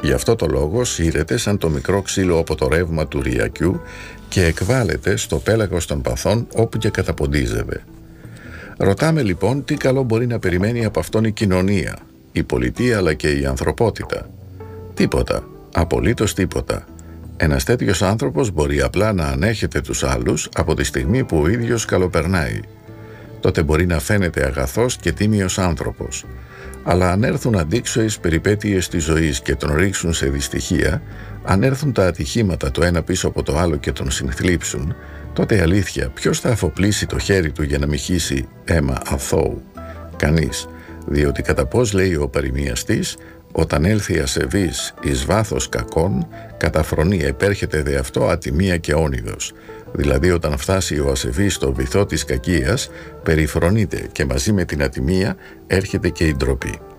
Γι' αυτό το λόγο σύρεται σαν το μικρό ξύλο από το ρεύμα του ρυακιού και εκβάλλεται στο πέλαγος των παθών όπου και καταποντίζεται. Ρωτάμε λοιπόν τι καλό μπορεί να περιμένει από αυτόν η κοινωνία, η πολιτεία αλλά και η ανθρωπότητα. Τίποτα, απολύτως τίποτα. Ένας τέτοιος άνθρωπος μπορεί απλά να ανέχεται τους άλλους από τη στιγμή που ο ίδιος καλοπερνάει. Τότε μπορεί να φαίνεται αγαθός και τίμιος άνθρωπος. Αλλά αν έρθουν αντίξωες περιπέτειες της ζωής και τον ρίξουν σε δυστυχία, αν έρθουν τα ατυχήματα το ένα πίσω από το άλλο και τον συνθλίψουν, τότε αλήθεια ποιος θα αφοπλίσει το χέρι του για να μη χύσει αίμα αθώου? Κανείς, διότι κατά πώς λέει ο παροιμιαστής, όταν έλθει ασεβής εις βάθος κακών, καταφρονεί επέρχεται δε αυτό ατιμία και όνειδος. Δηλαδή όταν φτάσει ο ασεβής στο βυθό της κακίας, περιφρονείται και μαζί με την ατιμία έρχεται και η ντροπή.